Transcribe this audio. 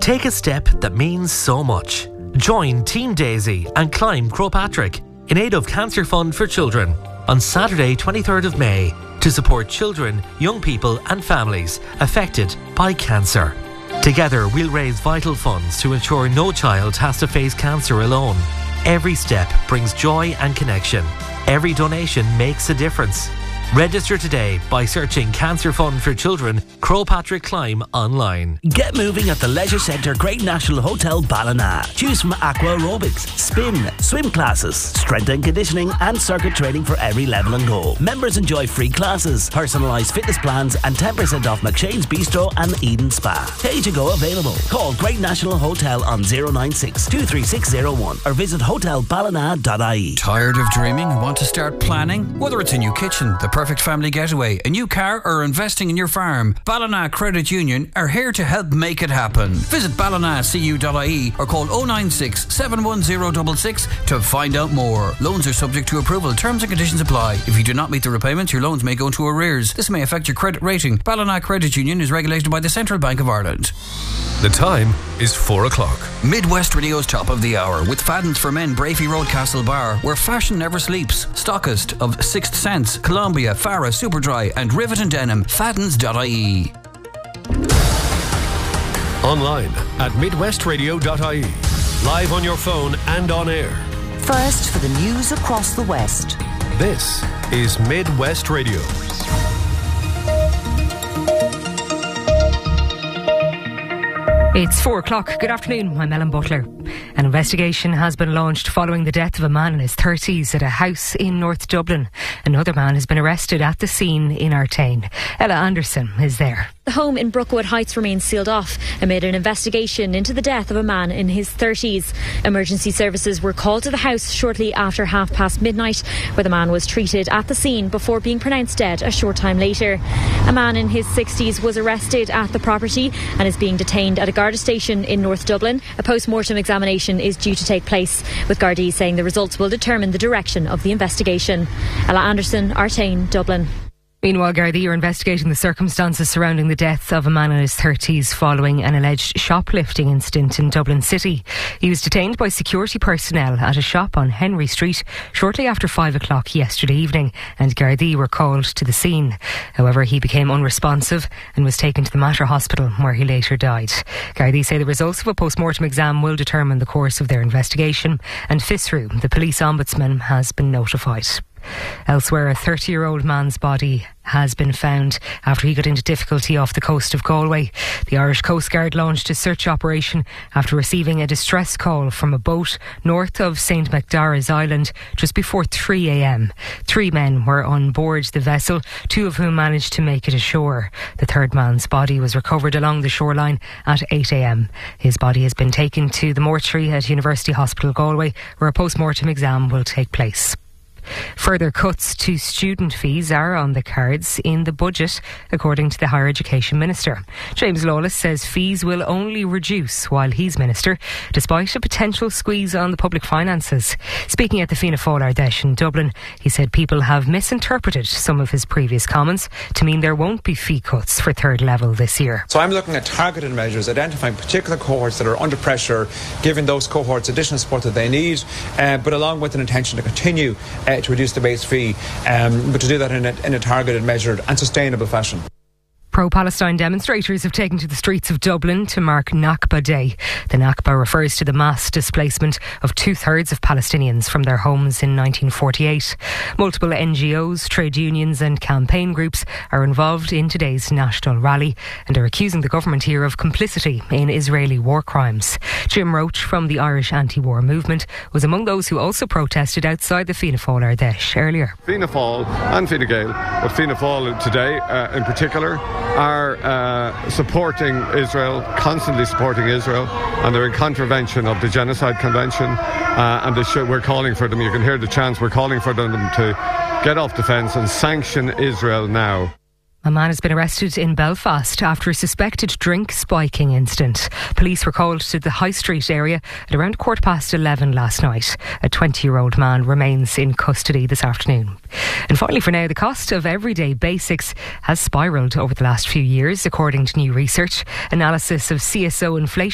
Take a step that means so much. Join Team Daisy and climb Croagh Patrick in aid of Cancer Fund for Children on Saturday 23rd of May to support children, young people and families affected by cancer. Together we'll raise vital funds to ensure no child has to face cancer alone. Every step brings joy and connection. Every donation makes a difference. Register today by searching Cancer Fund for Children, Croagh Patrick Climb online. Get moving at the Leisure Centre Great National Hotel Ballina. Choose from aqua aerobics, spin, swim classes, strength and conditioning and circuit training for every level and goal. Members enjoy free classes, personalised fitness plans and 10% off McShane's Bistro and Eden Spa. Pay to go available. Call Great National Hotel on 096 23601 or visit hotelballina.ie. Tired of dreaming and want to start planning? Whether it's a new kitchen, the perfect family getaway, a new car or investing in your farm, Ballina Credit Union are here to help make it happen. Visit ballinacu.ie or call 096 71066 to find out more. Loans are subject to approval. Terms and conditions apply. If you do not meet the repayments, your loans may go into arrears. This may affect your credit rating. Ballina Credit Union is regulated by the Central Bank of Ireland. The time is 4 o'clock. Midwest Radio's Top of the Hour with Fadden's for Men, Brafey Road, Castlebar, where fashion never sleeps. Stockist of Sixth Sense, Columbia, Farah, Superdry and Rivet and Denim. Faddens.ie. Online at midwestradio.ie. Live on your phone and on air. First for the news across the West. This is Midwest Radio. It's 4 o'clock. Good afternoon. I'm Ellen Butler. An investigation has been launched following the death of a man in his 30s at a house in North Dublin. Another man has been arrested at the scene in Artane. Ella Anderson is there. The home in Brookwood Heights remains sealed off amid an investigation into the death of a man in his 30s. Emergency services were called to the house shortly after midnight, where the man was treated at the scene before being pronounced dead a short time later. A man in his 60s was arrested at the property and is being detained at a Garda station in North Dublin. A post-mortem examination is due to take place, with Gardaí saying the results will determine the direction of the investigation. Ella Anderson, Artane, Dublin. Meanwhile, Gardaí are investigating the circumstances surrounding the death of a man in his 30s following an alleged shoplifting incident in Dublin City. He was detained by security personnel at a shop on Henry Street shortly after 5 o'clock yesterday evening, and Gardaí were called to the scene. However, he became unresponsive and was taken to the Mater Hospital, where he later died. Gardaí say the results of a post-mortem exam will determine the course of their investigation, and FISRU, the police ombudsman, has been notified. Elsewhere, a 30-year-old man's body has been found after he got into difficulty off the coast of Galway. The Irish Coast Guard launched a search operation after receiving a distress call from a boat north of St Macdara's Island just before 3 a.m. 3 men were on board the vessel, 2 of whom managed to make it ashore. The third man's body was recovered along the shoreline at 8 a.m. His body has been taken to the mortuary at University Hospital Galway, where a post-mortem exam will take place. Further cuts to student fees are on the cards in the budget, according to the Higher Education Minister. James Lawless says fees will only reduce while he's Minister, despite a potential squeeze on the public finances. Speaking at the Fianna Fáil Ardèche in Dublin, he said people have misinterpreted some of his previous comments to mean there won't be fee cuts for third level this year. So I'm looking at targeted measures, identifying particular cohorts that are under pressure, giving those cohorts additional support that they need, but along with an intention to continue to reduce the base fee, but to do that in a targeted, measured and sustainable fashion. Pro-Palestine demonstrators have taken to the streets of Dublin to mark Nakba Day. The Nakba refers to the mass displacement of 2/3 of Palestinians from their homes in 1948. Multiple NGOs, trade unions and campaign groups are involved in today's national rally and are accusing the government here of complicity in Israeli war crimes. Jim Roach from the Irish anti-war movement was among those who also protested outside the Fianna Fáil Ardèche earlier. Fianna Fáil and Fine Gael, but Fianna Fáil today in particular, are supporting Israel, constantly supporting Israel, and they're in contravention of the Genocide Convention, and we're calling for them, you can hear the chants, we're calling for them to get off the fence and sanction Israel now. A man has been arrested in Belfast after a suspected drink spiking incident. Police were called to the High Street area at around 11:15 last night. A 20-year-old man remains in custody this afternoon. And finally, for now, the cost of everyday basics has spiralled over the last few years, according to new research. Analysis of CSO inflation